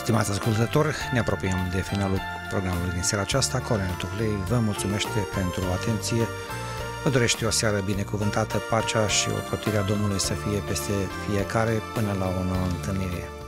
Stimați ascultători, ne apropiem de finalul programului din seara aceasta. Cornel Tuhlei vă mulțumește pentru atenție. Vă dorește o seară binecuvântată, pacea și ocrotirea Domnului să fie peste fiecare până la o nouă întâlnire.